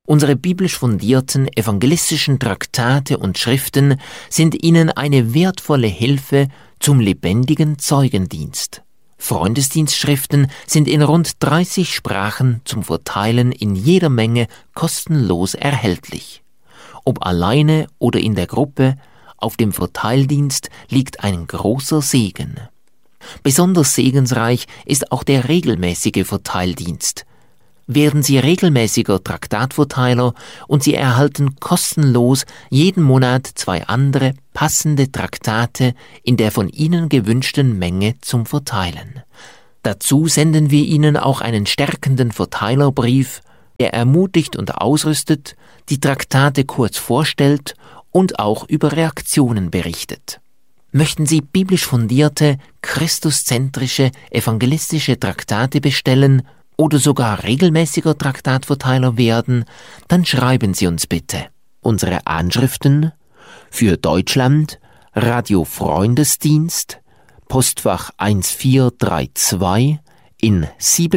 Unsere biblisch fundierten evangelistischen Traktate und Schriften sind Ihnen eine wertvolle Hilfe zum lebendigen Zeugendienst. Freundesdienstschriften sind in rund 30 Sprachen zum Verteilen in jeder Menge kostenlos erhältlich. Ob alleine oder in der Gruppe, auf dem Verteildienst liegt ein großer Segen. Besonders segensreich ist auch der regelmäßige Verteildienst. Werden Sie regelmäßiger Traktatverteiler und Sie erhalten kostenlos jeden Monat 2 andere passende Traktate in der von Ihnen gewünschten Menge zum Verteilen. Dazu senden wir Ihnen auch einen stärkenden Verteilerbrief, der ermutigt und ausrüstet, die Traktate kurz vorstellt und auch über Reaktionen berichtet. Möchten Sie biblisch fundierte, christuszentrische, evangelistische Traktate bestellen oder sogar regelmäßiger Traktatverteiler werden, dann schreiben Sie uns bitte. Unsere Anschriften: für Deutschland Radio Freundesdienst, Postfach 1432 in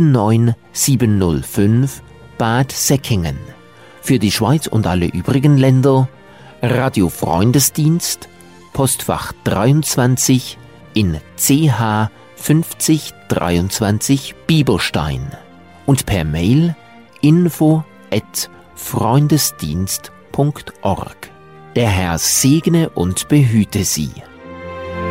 79705 Bad Säckingen. Für die Schweiz und alle übrigen Länder Radio Freundesdienst, Postfach 23 in CH 5023 Bieberstein und per Mail info@freundesdienst.org. Der Herr segne und behüte Sie.